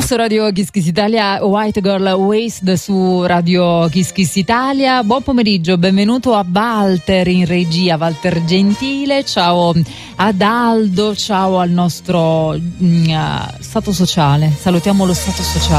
su Radio Kiss Kiss Italia, White Girl Waste su Radio Kiss Kiss Italia. Buon pomeriggio, benvenuto a Walter in regia, Walter Gentile, ciao ad Aldo, ciao al nostro Stato Sociale, salutiamo lo Stato Sociale.